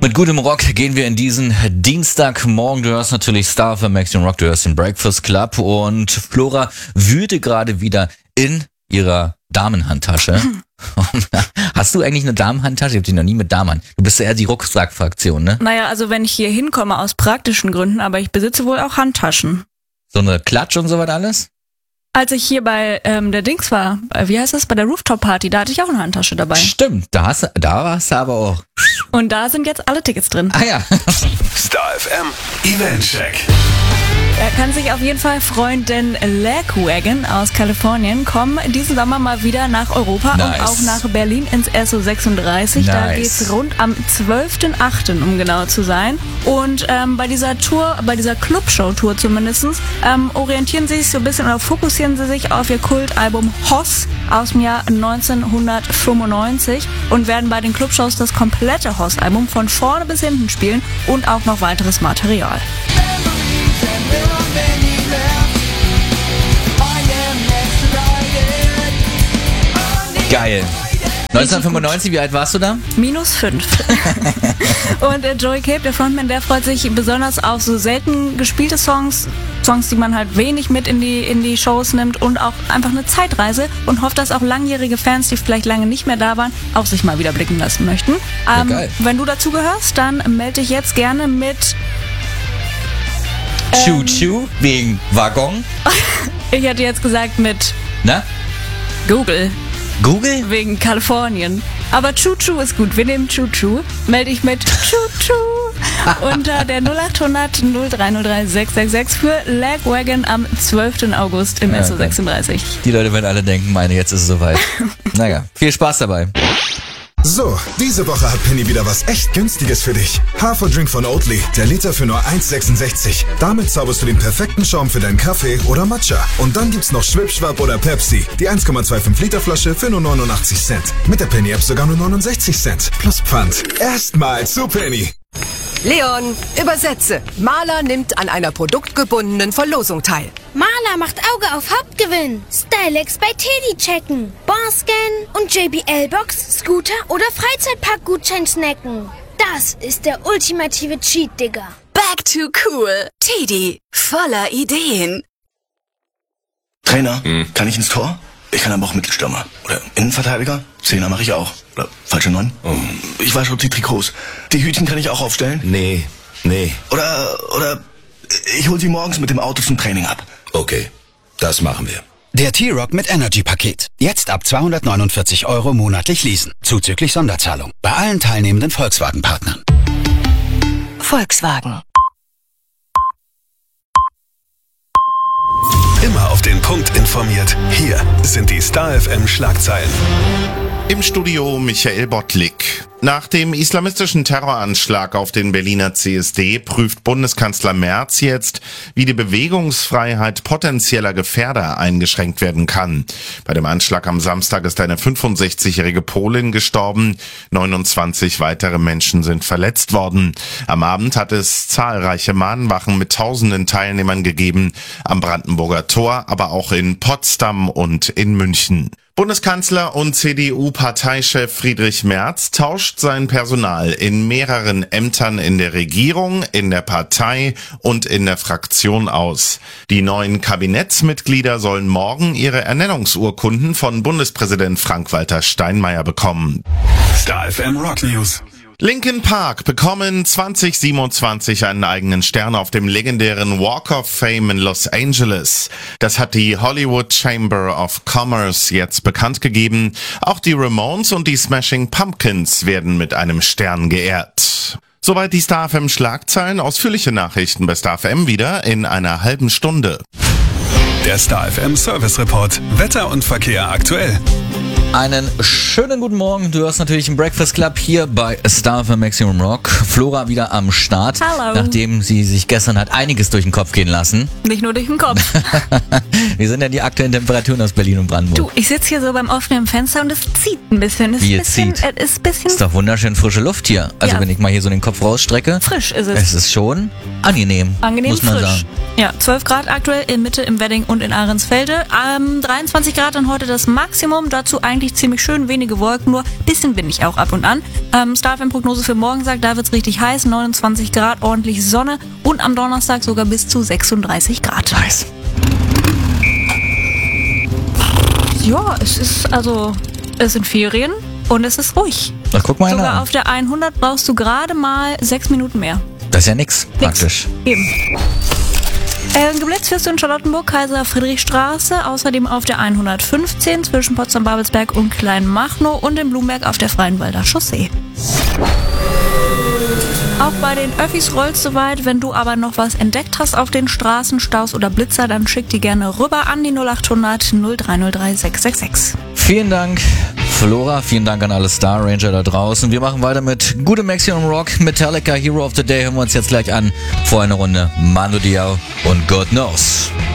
Mit gutem Rock gehen wir in diesen Dienstagmorgen. Du hörst natürlich Star FM Maximum Rock, du hörst den Breakfast Club und Flora wühlte gerade wieder in ihrer Damenhandtasche. Hast du eigentlich eine Damenhandtasche? Ich hab die noch nie mit Damen. Du bist ja eher die Rucksackfraktion, ne? Naja, also wenn ich hier hinkomme aus praktischen Gründen, aber ich besitze wohl auch Handtaschen. So eine Klatsch und so was alles? Als ich hier bei der Dings war, wie heißt das, bei der Rooftop-Party, da hatte ich auch eine Handtasche dabei. Stimmt, da warst du aber auch. Und da sind jetzt alle Tickets drin. Ah ja. Star FM Eventcheck. Er kann sich auf jeden Fall freuen, denn Lagwagon aus Kalifornien kommen diesen Sommer mal wieder nach Europa Nice. und auch nach Berlin ins SO36. Da Nice. geht's rund am 12.8., um genau zu sein. Und bei dieser Tour, bei dieser Clubshow-Tour zumindestens, orientieren sie sich so ein bisschen oder fokussieren sie sich auf ihr Kultalbum Hoss aus dem Jahr 1995 und werden bei den Clubshows das komplette Hoss-Album von vorne bis hinten spielen und auch noch weiteres Material. Geil. 1995, wie alt warst du da? -5. Und Joey Cape, der Frontman, der freut sich besonders auf so selten gespielte Songs, die man halt wenig mit in die Shows nimmt und auch einfach eine Zeitreise und hofft, dass auch langjährige Fans, die vielleicht lange nicht mehr da waren, auch sich mal wieder blicken lassen möchten. Ja, geil. Wenn du dazu gehörst, dann melde dich jetzt gerne mit Choo-Choo wegen Waggon. ich hätte jetzt gesagt mit Na? Google. Google? Wegen Kalifornien. Aber Choo-Choo ist gut. Wir nehmen Choo-Choo. Melde ich mit Choo-Choo unter der 0800 0303 666 für Lagwagon am 12. August im Ja, SO36. Die Leute werden alle denken, meine, jetzt ist es soweit. Naja, viel Spaß dabei. So, diese Woche hat Penny wieder was echt Günstiges für dich. Haferdrink von Oatly, der Liter für nur 1,66. Damit zauberst du den perfekten Schaum für deinen Kaffee oder Matcha. Und dann gibt's noch Schwipschwap oder Pepsi, die 1,25 Liter Flasche für nur 89 Cent. Mit der Penny App sogar nur 69 Cent. Plus Pfand. Erstmal zu Penny. Leon, übersetze. Maler nimmt an einer produktgebundenen Verlosung teil. Maler macht Auge auf Hauptgewinn. Stylex bei Teddy checken. Barscan und JBL-Box, Scooter oder Freizeitpark-Gutschein snacken. Das ist der ultimative Cheat, Digga. Back to cool. Teddy, voller Ideen. Trainer, kann ich ins Tor? Ich kann aber auch Mittelstürmer. Oder Innenverteidiger? Zehner mache ich auch. Oder falsche 9? Ich wasche die Trikots. Die Hütchen kann ich auch aufstellen? Nee. Oder ich hol sie morgens mit dem Auto zum Training ab. Okay, das machen wir. Der T-Rock mit Energy-Paket. Jetzt ab 249 € monatlich leasen. Zuzüglich Sonderzahlung. Bei allen teilnehmenden Volkswagen-Partnern. Volkswagen. Immer auf den Punkt informiert. Hier sind die Star FM Schlagzeilen. Im Studio Michael Bottlik. Nach dem islamistischen Terroranschlag auf den Berliner CSD prüft Bundeskanzler Merz jetzt, wie die Bewegungsfreiheit potenzieller Gefährder eingeschränkt werden kann. Bei dem Anschlag am Samstag ist eine 65-jährige Polin gestorben, 29 weitere Menschen sind verletzt worden. Am Abend hat es zahlreiche Mahnwachen mit tausenden Teilnehmern gegeben, am Brandenburger Tor, aber auch in Potsdam und in München. Bundeskanzler und CDU-Parteichef Friedrich Merz tauscht sein Personal in mehreren Ämtern in der Regierung, in der Partei und in der Fraktion aus. Die neuen Kabinettsmitglieder sollen morgen ihre Ernennungsurkunden von Bundespräsident Frank-Walter Steinmeier bekommen. Star FM Rock News. Linkin Park bekommen 2027 einen eigenen Stern auf dem legendären Walk of Fame in Los Angeles. Das hat die Hollywood Chamber of Commerce jetzt bekannt gegeben. Auch die Ramones und die Smashing Pumpkins werden mit einem Stern geehrt. Soweit die Star FM Schlagzeilen. Ausführliche Nachrichten bei Star FM wieder in einer halben Stunde. Der Star FM Service Report. Wetter und Verkehr aktuell. Einen schönen guten Morgen. Du hörst natürlich im Breakfast Club hier bei Star FM Maximum Rock. Flora wieder am Start. Hallo. Nachdem sie sich gestern hat einiges durch den Kopf gehen lassen. Nicht nur durch den Kopf. Wie sind denn die aktuellen Temperaturen aus Berlin und Brandenburg? Du, ich sitze hier so beim offenen Fenster und es zieht ein bisschen. Wie es zieht? Es ist ein bisschen Ist doch wunderschön frische Luft hier. Also Ja. wenn ich mal hier so den Kopf rausstrecke. frisch ist es. Es ist schon angenehm, muss man frisch. sagen. Ja, 12 Grad aktuell in Mitte, im Wedding und in Ahrensfelde. 23 Grad dann heute das Maximum. Dazu eigentlich ziemlich schön, wenige Wolken, nur bisschen windig auch ab und an. StarFM-Prognose für morgen sagt, da wird's richtig heiß. 29 Grad, ordentlich Sonne und am Donnerstag sogar bis zu 36 Grad. Nice. Ja, es sind Ferien und es ist ruhig. Na, guck mal Sogar an. auf der 100 brauchst du gerade mal 6 Minuten mehr. Das ist ja nix, praktisch. Eben. Geblitzt wirst du in Charlottenburg, Kaiser-Friedrich-Straße, außerdem auf der 115 zwischen Potsdam-Babelsberg und Kleinmachnow und in Blumberg auf der Freienwalder Chaussee. Auch bei den Öffis rollst du weit. Wenn du aber noch was entdeckt hast auf den Straßen, Staus oder Blitzer, dann schick die gerne rüber an die 0800 0303 666. Vielen Dank, Flora. Vielen Dank an alle Star Ranger da draußen. Wir machen weiter mit gutem Maximum Rock. Metallica, Hero of the Day hören wir uns jetzt gleich an. Vor einer Runde Manu Diao und God Knows.